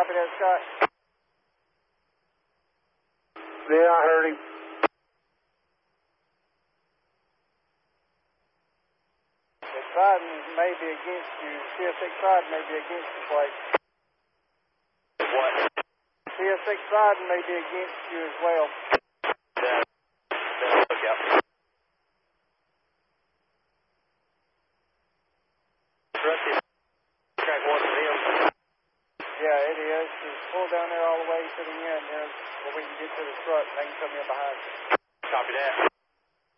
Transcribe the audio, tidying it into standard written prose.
Copy that, Scott. Yeah, I heard him. Trident may be against you. TS6 Trident may be against the plate. What? TS6 Trident may be against you as well. Then look out. Track 1 for him. Yeah, it is. Just pull down there all the way to the end there where we can get to the truck and they can come in behind you. Copy that.